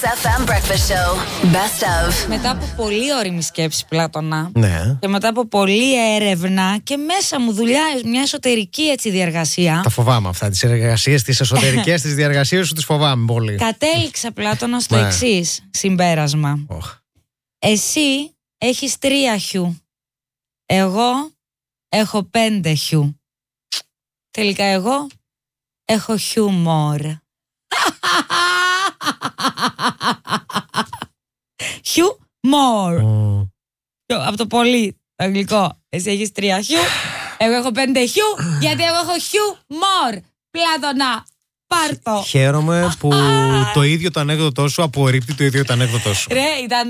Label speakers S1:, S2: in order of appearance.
S1: FM Breakfast Show. Best of.
S2: Μετά από πολύ ώριμη σκέψη, Πλάτωνα,
S3: Ναι.
S2: και μετά από πολλή έρευνα και μέσα μου δουλειά, μια εσωτερική έτσι διαργασία.
S3: Τα φοβάμαι αυτά. Τις εργασίες, τις εσωτερικές, τις διαργασίες σου τις φοβάμαι πολύ.
S2: Κατέληξα, Πλάτωνα, στο
S3: Ναι.
S2: εξής συμπέρασμα. Εσύ έχεις 3 χιου. Εγώ έχω 5 χιου. Τελικά εγώ έχω χιούμορ. Χιούμορ. Από το πολύ αγγλικό. Εσύ έχεις 3 χιου. Εγώ έχω 5 χιου. Γιατί εγώ έχω χιούμορ. Πλάτωνα, πάρτο.
S3: Χαίρομαι που το ίδιο το ανέκδοτό σου απορρίπτει το ίδιο το ανέκδοτό σου.
S2: Ρε, ήταν